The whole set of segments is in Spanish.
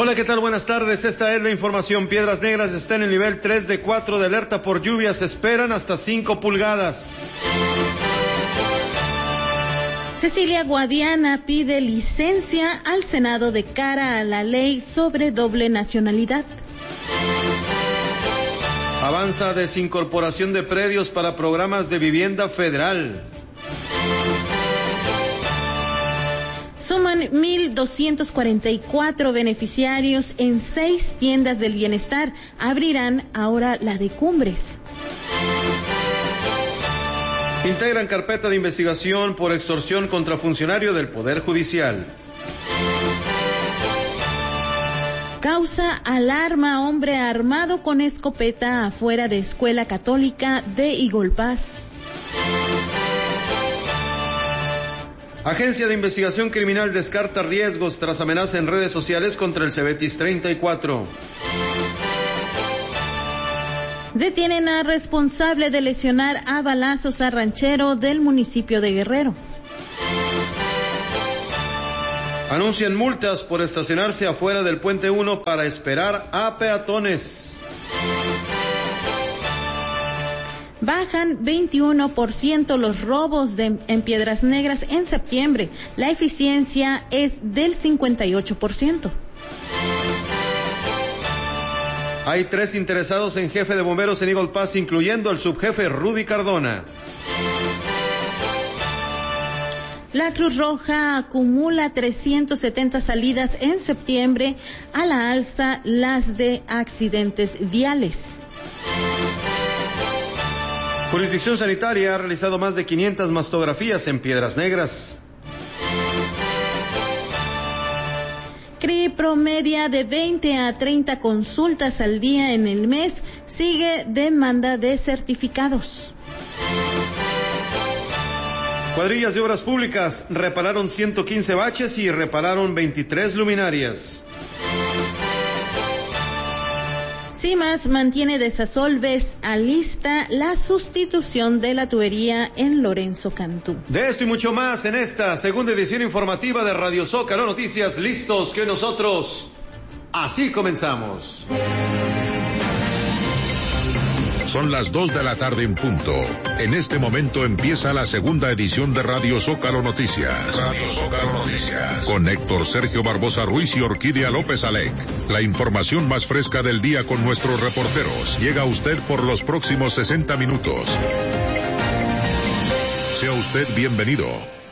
Hola, ¿qué tal? Buenas tardes. Esta es la información. Piedras Negras está en el nivel 3 de 4 de alerta por lluvias. Se esperan hasta 5 pulgadas. Cecilia Guadiana pide licencia al Senado de cara a la ley sobre doble nacionalidad. Avanza desincorporación de predios para programas de vivienda federal. Suman 1,244 beneficiarios en 6 tiendas del bienestar. Abrirán ahora la de Cumbres. Integran carpeta de investigación por extorsión contra funcionario del Poder Judicial. Causa alarma hombre armado con escopeta afuera de Escuela Católica de Igolpaz. Agencia de Investigación Criminal descarta riesgos tras amenaza en redes sociales contra el Cebetis 34. Detienen a responsable de lesionar a balazos a ranchero del municipio de Guerrero. Anuncian multas por estacionarse afuera del Puente 1 para esperar a peatones. Bajan 21% los robos en Piedras Negras en septiembre. La eficiencia es del 58%. Hay 3 interesados en jefe de bomberos en Eagle Pass, incluyendo el subjefe Rudy Cardona. La Cruz Roja acumula 370 salidas en septiembre, a la alza las de accidentes viales. Jurisdicción Sanitaria ha realizado más de 500 mastografías en Piedras Negras. CRI promedia de 20 a 30 consultas al día en el mes. Sigue demanda de certificados. Cuadrillas de Obras Públicas repararon 115 baches y repararon 23 luminarias. CIMAS mantiene Desasolves a lista la sustitución de la tubería en Lorenzo Cantú. De esto y mucho más en esta segunda edición informativa de Radio Zócalo Noticias. Listos que nosotros así comenzamos. Son las 2 de la tarde en punto. En este momento empieza la segunda edición de Radio Zócalo Noticias. Radio Zócalo Noticias. Con Héctor Sergio Barbosa Ruiz y Orquídea López Alec. La información más fresca del día con nuestros reporteros. Llega a usted por los próximos 60 minutos. Sea usted bienvenido.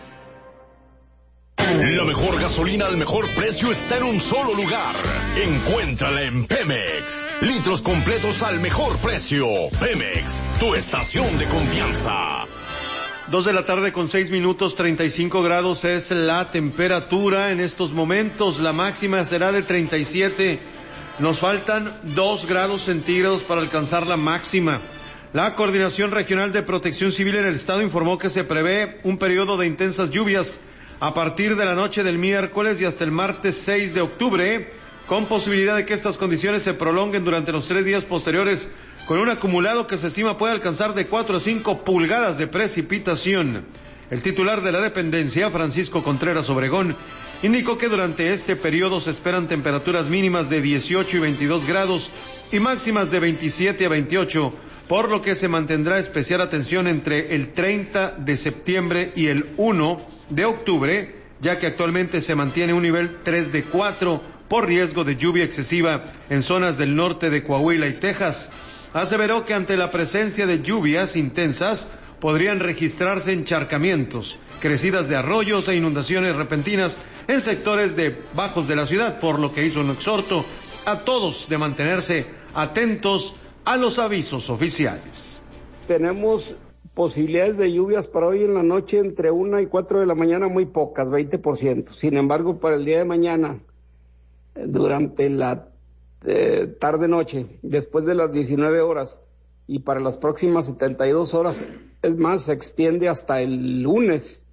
La mejor gasolina al mejor precio está en un solo lugar. Encuéntrala en Pemex. Litros completos al mejor precio. Pemex, tu estación de confianza. 2 de la tarde con 6 minutos, 35 grados es la temperatura en estos momentos. La máxima será de 37. Nos faltan 2 grados centígrados para alcanzar la máxima. La Coordinación Regional de Protección Civil en el estado informó que se prevé un periodo de intensas lluvias a partir de la noche del miércoles y hasta el martes 6 de octubre, con posibilidad de que estas condiciones se prolonguen durante los 3 días posteriores, con un acumulado que se estima puede alcanzar de 4 a 5 pulgadas de precipitación. El titular de la dependencia, Francisco Contreras Obregón, indicó que durante este periodo se esperan temperaturas mínimas de 18 y 22 grados y máximas de 27 a 28, por lo que se mantendrá especial atención entre el 30 de septiembre y el 1 de octubre, ya que actualmente se mantiene un nivel 3 de 4 por riesgo de lluvia excesiva en zonas del norte de Coahuila y Texas. Aseveró que ante la presencia de lluvias intensas podrían registrarse encharcamientos, crecidas de arroyos e inundaciones repentinas en sectores de bajos de la ciudad, por lo que hizo un exhorto a todos de mantenerse atentos a los avisos oficiales. Tenemos posibilidades de lluvias para hoy en la noche entre 1 y 4 de la mañana, muy pocas, 20%. Sin embargo, para el día de mañana, durante la tarde-noche, después de las 19 horas, y para las próximas 72 horas, es más, se extiende hasta el lunes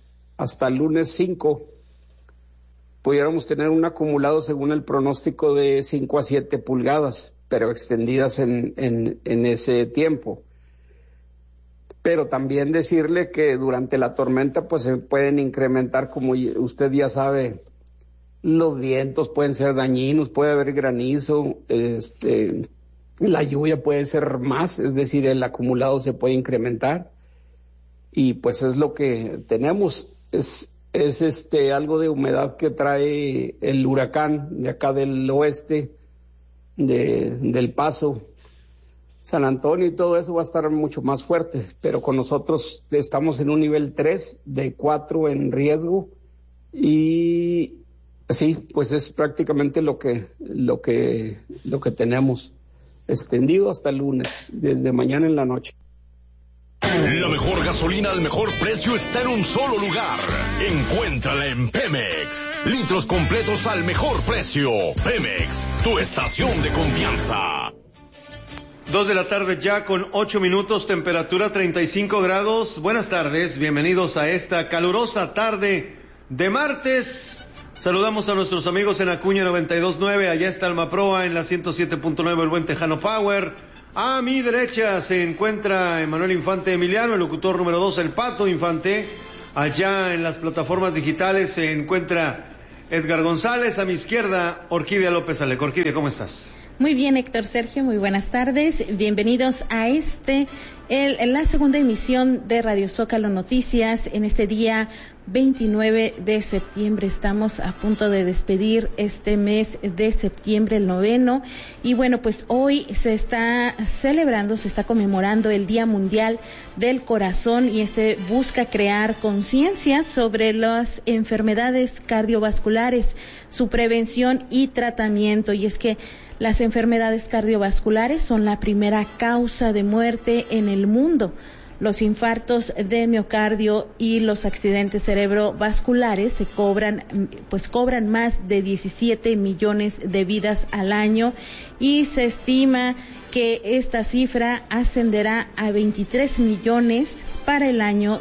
5, pudiéramos tener un acumulado según el pronóstico de 5 a 7 pulgadas, pero extendidas en ese tiempo. Pero también decirle que durante la tormenta pues se pueden incrementar, como usted ya sabe, los vientos pueden ser dañinos, puede haber granizo, la lluvia puede ser más, es decir, el acumulado se puede incrementar, y pues es lo que tenemos, es algo de humedad que trae el huracán de acá del oeste, del Paso, San Antonio, y todo eso va a estar mucho más fuerte, pero con nosotros estamos en un nivel 3 de 4 en riesgo, y sí, pues es prácticamente lo que tenemos extendido hasta el lunes, desde mañana en la noche. La mejor gasolina al mejor precio está en un solo lugar. Encuéntrala en Pemex. Litros completos al mejor precio. Pemex, tu estación de confianza. 2 de la tarde ya con 8 minutos, temperatura 35 grados. Buenas tardes, bienvenidos a esta calurosa tarde de martes. Saludamos a nuestros amigos en Acuña 92.9, allá está Almaproa, en la 107.9 el buen Tejano Power. A mi derecha se encuentra Emanuel Infante Emiliano, el locutor número 2, el Pato Infante. Allá en las plataformas digitales se encuentra Edgar González. A mi izquierda, Orquídea López Alec. Orquídea, ¿cómo estás? Muy bien, Héctor Sergio, muy buenas tardes. Bienvenidos a la segunda emisión de Radio Zócalo Noticias en este día 29 de septiembre. Estamos a punto de despedir este mes de septiembre, el 9º, y bueno, pues hoy se está conmemorando el Día Mundial del Corazón, y busca crear conciencia sobre las enfermedades cardiovasculares, su prevención y tratamiento. Y es que las enfermedades cardiovasculares son la primera causa de muerte en el mundo. Los infartos de miocardio y los accidentes cerebrovasculares cobran más de 17 millones de vidas al año, y se estima que esta cifra ascenderá a 23 millones para el año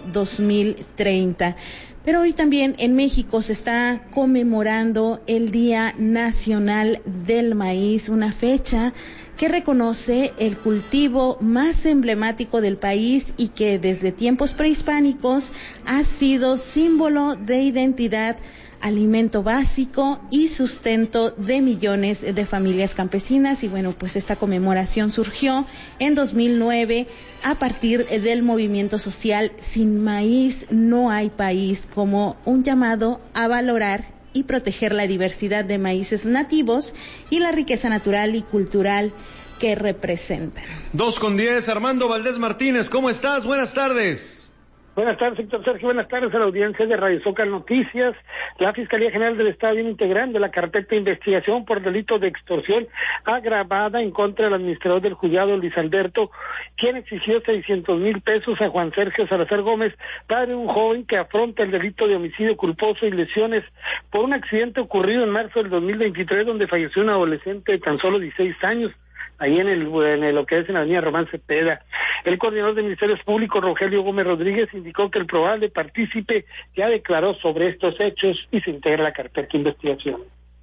2030. Pero hoy también en México se está conmemorando el Día Nacional del Maíz, una fecha que reconoce el cultivo más emblemático del país y que desde tiempos prehispánicos ha sido símbolo de identidad, alimento básico y sustento de millones de familias campesinas. Y bueno, pues esta conmemoración surgió en 2009 a partir del movimiento social Sin Maíz No Hay País, como un llamado a valorar y proteger la diversidad de maíces nativos y la riqueza natural y cultural que representan. 2:10, Armando Valdés Martínez, ¿cómo estás? Buenas tardes. Buenas tardes, Héctor Sergio. Buenas tardes a la audiencia de Radio Zócalo Noticias. La Fiscalía General del Estado viene integrando la carpeta de investigación por delito de extorsión agravada en contra del administrador del juzgado, Luis Alberto, quien exigió 600,000 pesos a Juan Sergio Salazar Gómez, padre de un joven que afronta el delito de homicidio culposo y lesiones por un accidente ocurrido en marzo del 2023, donde falleció un adolescente de tan solo 16 años. Ahí lo que es en la avenida Román Cepeda. El coordinador de Ministerios Públicos, Rogelio Gómez Rodríguez, indicó que el probable partícipe ya declaró sobre estos hechos y se integra a la carpeta de investigación.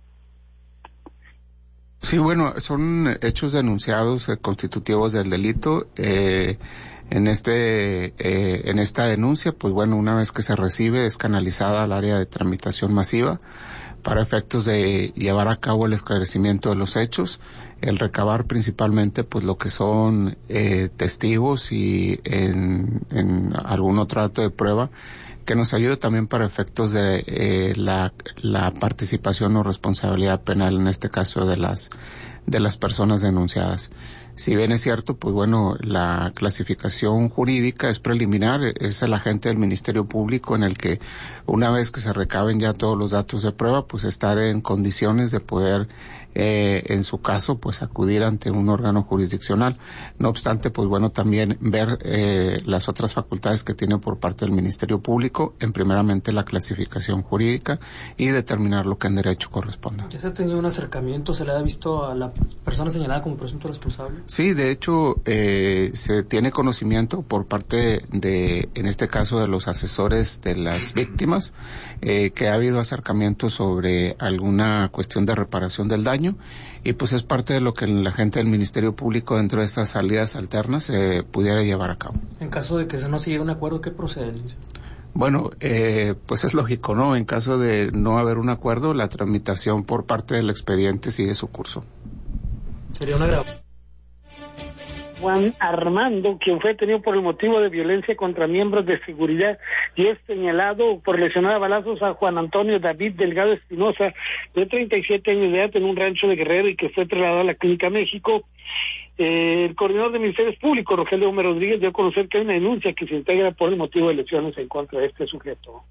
Sí, bueno, son hechos denunciados constitutivos del delito. En esta denuncia, pues bueno, una vez que se recibe es canalizada al área de tramitación masiva para efectos de llevar a cabo el esclarecimiento de los hechos, el recabar principalmente pues lo que son testigos y en algún otro dato de prueba que nos ayude también para efectos de la participación o responsabilidad penal, en este caso de las personas denunciadas. Si bien es cierto, pues bueno, la clasificación jurídica es preliminar, es el agente del Ministerio Público en el que una vez que se recaben ya todos los datos de prueba, pues estar en condiciones de poder, en su caso, pues acudir ante un órgano jurisdiccional. No obstante, pues bueno, también ver las otras facultades que tiene por parte del Ministerio Público, en primeramente la clasificación jurídica y determinar lo que en derecho corresponde. ¿Ya se ha tenido un acercamiento, se le ha visto a la persona señalada como presunto responsable? Sí, de hecho, se tiene conocimiento por parte de, en este caso, de los asesores de las víctimas, que ha habido acercamiento sobre alguna cuestión de reparación del daño, y pues es parte de lo que la gente del Ministerio Público, dentro de estas salidas alternas, pudiera llevar a cabo. En caso de que no se llegue a un acuerdo, ¿qué procede, licenciado? Bueno, pues es lógico, ¿no? En caso de no haber un acuerdo, la tramitación por parte del expediente sigue su curso. Sería una grave. Juan Armando, quien fue detenido por el motivo de violencia contra miembros de seguridad y es señalado por lesionar a balazos a Juan Antonio David Delgado Espinosa, de 37 años de edad, en un rancho de Guerrero, y que fue trasladado a la Clínica México. El coordinador de Ministerios Públicos, Rogelio Gómez Rodríguez, dio a conocer que hay una denuncia que se integra por el motivo de lesiones en contra de este sujeto.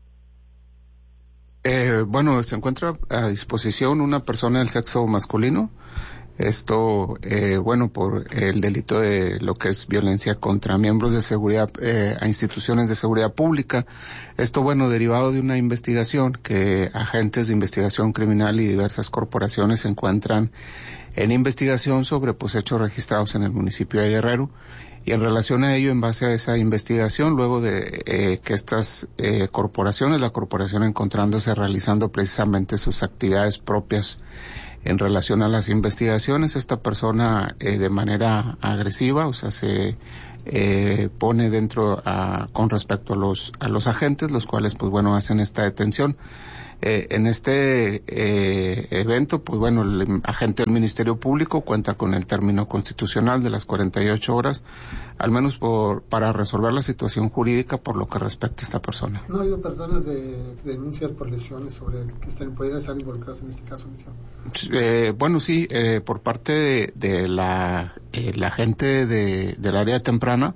Bueno, se encuentra a disposición una persona del sexo masculino. Esto, bueno, por el delito de lo que es violencia contra miembros de seguridad, a instituciones de seguridad pública. Esto, bueno, derivado de una investigación que agentes de investigación criminal y diversas corporaciones se encuentran en investigación sobre, pues, hechos registrados en el municipio de Guerrero. Y en relación a ello, en base a esa investigación, luego de que estas corporaciones, la corporación encontrándose realizando precisamente sus actividades propias en relación a las investigaciones, esta persona de manera agresiva, o sea, se pone dentro con respecto a los agentes, los cuales, pues bueno, hacen esta detención. En este evento, pues bueno, el agente del Ministerio Público cuenta con el término constitucional de las 48 horas, al menos para resolver la situación jurídica por lo que respecta a esta persona. ¿No ha habido personas de denuncias por lesiones sobre que podrían estar involucrados en este caso? Bueno, sí, por parte de la gente del área temprana,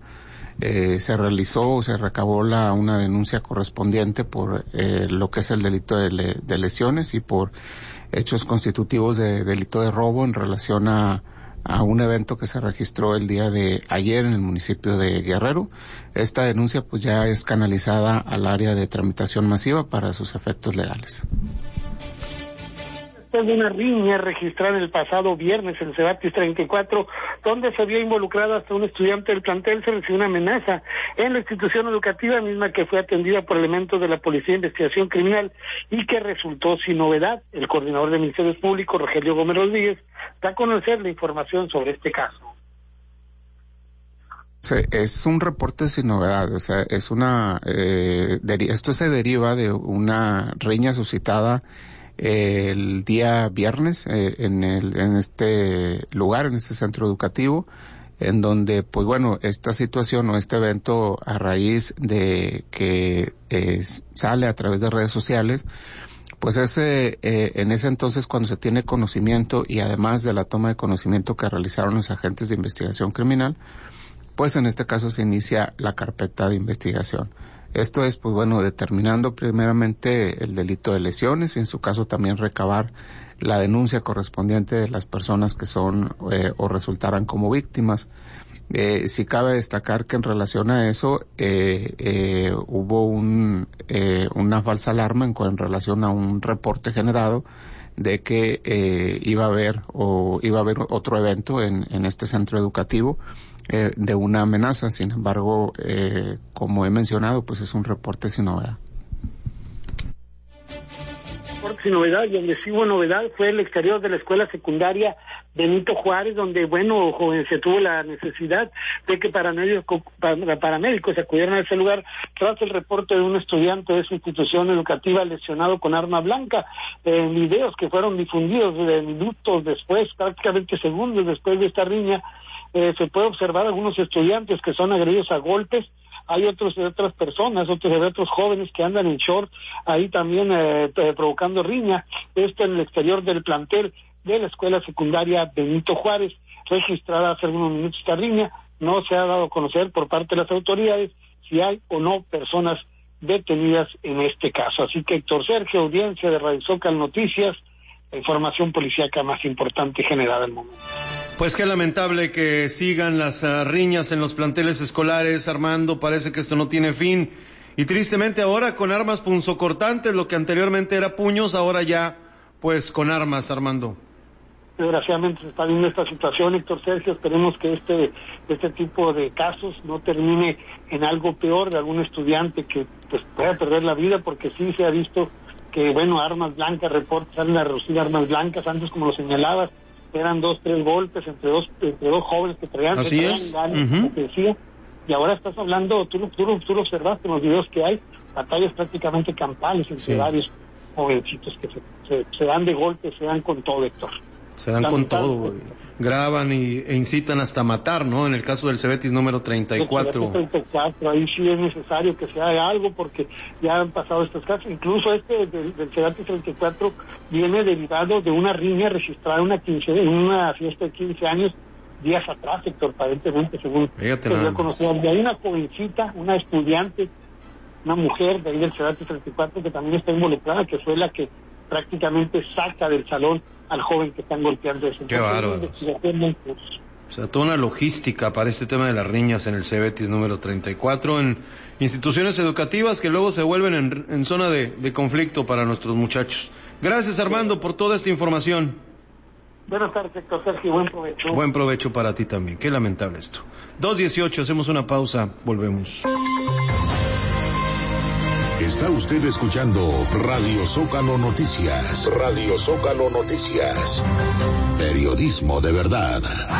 se recabó una denuncia correspondiente por lo que es el delito de lesiones y por hechos constitutivos de delito de robo en relación a un evento que se registró el día de ayer en el municipio de Guerrero. Esta denuncia pues ya es canalizada al área de tramitación masiva para sus efectos legales. Después de una riña registrada el pasado viernes en Cebatis 34, donde se había involucrado hasta un estudiante del plantel, se recibió una amenaza en la institución educativa misma, que fue atendida por elementos de la Policía de Investigación Criminal y que resultó sin novedad. El coordinador de Ministerios Públicos, Rogelio Gómez Rodríguez, da a conocer la información sobre este caso. Es un reporte sin novedad, o sea, es esto se deriva de una riña suscitada el día viernes en este lugar, en este centro educativo, en donde, pues bueno, esta situación o este evento, a raíz de que sale a través de redes sociales, pues en ese entonces, cuando se tiene conocimiento, y además de la toma de conocimiento que realizaron los agentes de investigación criminal, pues en este caso se inicia la carpeta de investigación. Esto es, pues bueno, determinando primeramente el delito de lesiones y en su caso también recabar la denuncia correspondiente de las personas que son o resultaran como víctimas. Sí cabe destacar que en relación a eso hubo una falsa alarma en relación a un reporte generado de que iba a haber otro evento en este centro educativo de una amenaza. Sin embargo, como he mencionado, pues es un reporte sin novedad. Sin novedad, y donde sí hubo novedad fue el exterior de la escuela secundaria Benito Juárez, donde, bueno, se tuvo la necesidad de que paramédicos acudieran a ese lugar tras el reporte de un estudiante de su institución educativa lesionado con arma blanca. Videos que fueron difundidos de minutos después, prácticamente segundos después de esta riña, se puede observar algunos estudiantes que son agredidos a golpes. Hay otras personas, otros jóvenes que andan en short, ahí también provocando riña. Esto en el exterior del plantel de la escuela secundaria Benito Juárez, registrada hace algunos minutos esta riña. No se ha dado a conocer por parte de las autoridades si hay o no personas detenidas en este caso. Así que, Héctor Sergio, audiencia de Radio Zócalo Noticias, la información policíaca más importante generada al momento. Pues qué lamentable que sigan las riñas en los planteles escolares, Armando. Parece que esto no tiene fin. Y tristemente ahora con armas punzocortantes, lo que anteriormente era puños, ahora ya pues con armas, Armando. Desgraciadamente se está viendo esta situación, Héctor Sergio. Esperemos que este tipo de casos no termine en algo peor de algún estudiante que pues pueda perder la vida, porque sí se ha visto que, bueno, armas blancas, reportes salen a reducir armas blancas. Antes, como lo señalabas, eran 2-3 golpes entre dos jóvenes que traían ganas, como te decía. y ahora estás hablando, tú lo observaste en los videos que hay, batallas prácticamente campales entre varios jovencitos que se dan de golpe, se dan con todo, Héctor. Se dan con todo, graban e incitan hasta matar, ¿no? En el caso del Cebetis número 34. El Cebetis 34, ahí sí es necesario que se haga algo porque ya han pasado estos casos. Incluso del Cebetis 34 viene derivado de una riña registrada en una fiesta de 15 años días atrás, Héctor, aparentemente, según se dio conocido. Y hay una jovencita, una estudiante, una mujer de ahí del Cebetis 34 que también está involucrada, que fue la que prácticamente saca del salón al joven que están golpeando. Qué bárbaro. O sea, toda una logística para este tema de las riñas en el Cebetis número 34, en instituciones educativas que luego se vuelven en zona de conflicto para nuestros muchachos. Gracias, Armando, por toda esta información. Buenas tardes, Héctor Sergio, buen provecho. Buen provecho para ti también, qué lamentable esto. 2:18, hacemos una pausa, volvemos. Está usted escuchando Radio Zócalo Noticias. Radio Zócalo Noticias. Periodismo de verdad.